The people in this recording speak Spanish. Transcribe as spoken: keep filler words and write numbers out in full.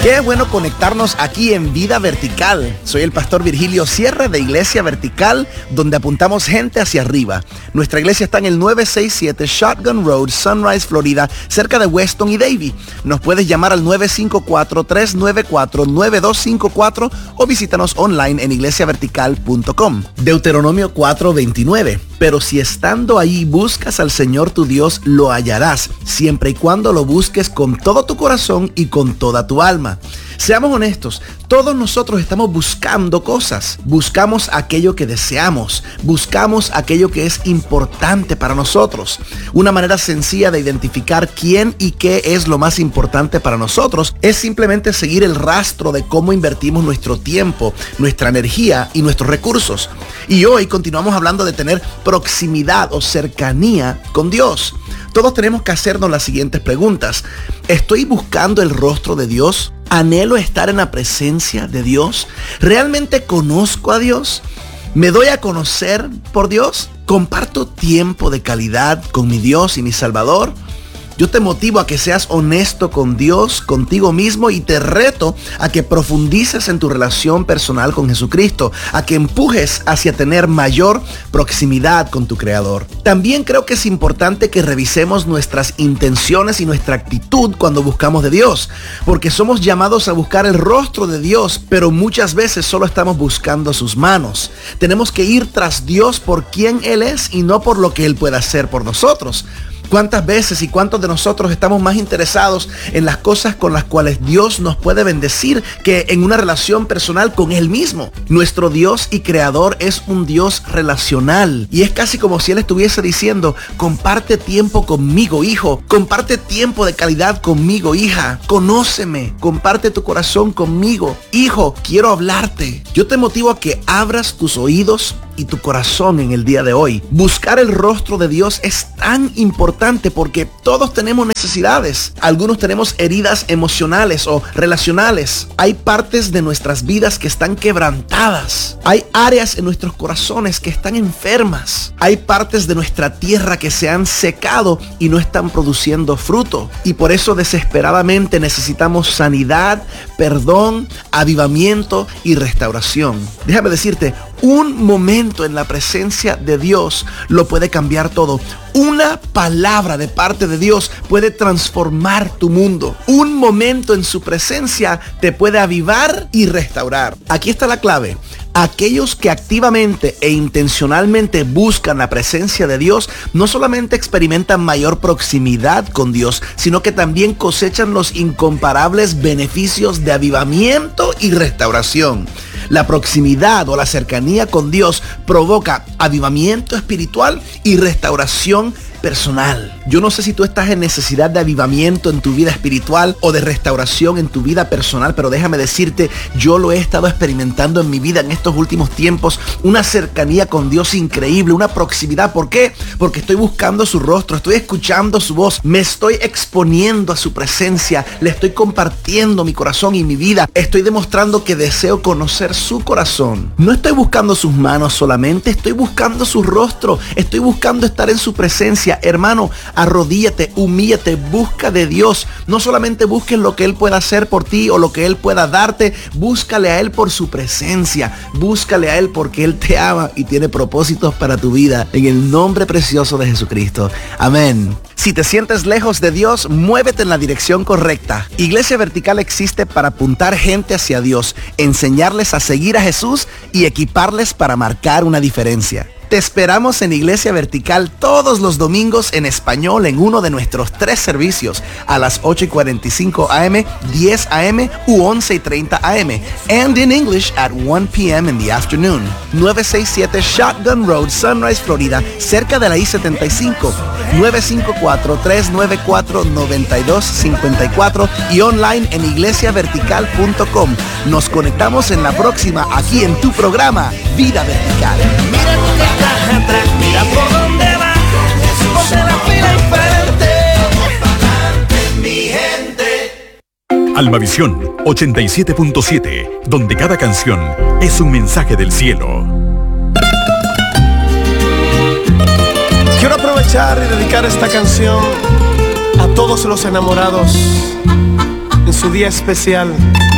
Qué bueno conectarnos aquí en Vida Vertical. Soy el pastor Virgilio Sierra de Iglesia Vertical, donde apuntamos gente hacia arriba. Nuestra iglesia está en el nueve seis siete Shotgun Road, Sunrise, Florida, cerca de Weston y Davie. Nos puedes llamar al nueve cinco cuatro, tres nueve cuatro, nueve dos cinco cuatro o visítanos online en iglesia vertical punto com. Deuteronomio cuatro veintinueve. Pero si estando ahí buscas al Señor tu Dios, lo hallarás, siempre y cuando lo busques con todo tu corazón y con toda tu alma. Seamos honestos, todos nosotros estamos buscando cosas. Buscamos aquello que deseamos. Buscamos aquello que es importante para nosotros. Una manera sencilla de identificar quién y qué es lo más importante para nosotros es simplemente seguir el rastro de cómo invertimos nuestro tiempo, nuestra energía y nuestros recursos. Y hoy continuamos hablando de tener proximidad o cercanía con Dios. Todos tenemos que hacernos las siguientes preguntas. ¿Estoy buscando el rostro de Dios? ¿Anhelo estar en la presencia de Dios? ¿Realmente conozco a Dios? ¿Me doy a conocer por Dios? ¿Comparto tiempo de calidad con mi Dios y mi Salvador? Yo te motivo a que seas honesto con Dios, contigo mismo, y te reto a que profundices en tu relación personal con Jesucristo, a que empujes hacia tener mayor proximidad con tu Creador. También creo que es importante que revisemos nuestras intenciones y nuestra actitud cuando buscamos de Dios, porque somos llamados a buscar el rostro de Dios, pero muchas veces solo estamos buscando sus manos. Tenemos que ir tras Dios por quien Él es y no por lo que Él puede hacer por nosotros. ¿Cuántas veces y cuántos de nosotros estamos más interesados en las cosas con las cuales Dios nos puede bendecir que en una relación personal con Él mismo? Nuestro Dios y Creador es un Dios relacional y es casi como si Él estuviese diciendo: comparte tiempo conmigo, hijo, comparte tiempo de calidad conmigo, hija, conóceme, comparte tu corazón conmigo, hijo, quiero hablarte. Yo te motivo a que abras tus oídos y tu corazón en el día de hoy. Buscar el rostro de Dios es tan importante porque todos tenemos necesidades. Algunos tenemos heridas emocionales o relacionales. Hay partes de nuestras vidas que están quebrantadas. Hay áreas en nuestros corazones que están enfermas. Hay partes de nuestra tierra que se han secado y no están produciendo fruto. Y por eso desesperadamente necesitamos sanidad, perdón, avivamiento y restauración. Déjame decirte, un momento en la presencia de Dios lo puede cambiar todo. Una palabra de parte de Dios puede transformar tu mundo. Un momento en su presencia te puede avivar y restaurar. Aquí está la clave. Aquellos que activamente e intencionalmente buscan la presencia de Dios no solamente experimentan mayor proximidad con Dios, sino que también cosechan los incomparables beneficios de avivamiento y restauración. La proximidad o la cercanía con Dios provoca avivamiento espiritual y restauración personal. Yo no sé si tú estás en necesidad de avivamiento en tu vida espiritual o de restauración en tu vida personal, pero déjame decirte, yo lo he estado experimentando en mi vida en estos últimos tiempos, una cercanía con Dios increíble, una proximidad. ¿Por qué? Porque estoy buscando su rostro, estoy escuchando su voz, me estoy exponiendo a su presencia, le estoy compartiendo mi corazón y mi vida, estoy demostrando que deseo conocer su corazón. No estoy buscando sus manos solamente, estoy buscando su rostro, estoy buscando estar en su presencia. Hermano, arrodíllate, humíllate, busca de Dios. No solamente busques lo que Él pueda hacer por ti o lo que Él pueda darte, búscale a Él por su presencia, búscale a Él porque Él te ama y tiene propósitos para tu vida, en el nombre precioso de Jesucristo. Amén. Si te sientes lejos de Dios, muévete en la dirección correcta. Iglesia Vertical existe para apuntar gente hacia Dios, enseñarles a seguir a Jesús y equiparles para marcar una diferencia. Te esperamos en Iglesia Vertical todos los domingos en español en uno de nuestros tres servicios a las ocho y cuarenta y cinco a m, diez a m u once y treinta a m and in English at one p m in the afternoon. nueve seis siete Shotgun Road, Sunrise, Florida, cerca de la I setenta y cinco. nueve cinco cuatro, tres nueve cuatro, nueve dos cinco cuatro y online en iglesia vertical punto com. Nos conectamos en la próxima aquí en tu programa Vida Vertical. Mira tú que estás atrás, mira por dónde vas, ponte la fila enfrente, pa'lante mi gente. Almavisión ochenta y siete punto siete, donde cada canción es un mensaje del cielo. Quiero aprovechar y dedicar esta canción a todos los enamorados, en en su día especial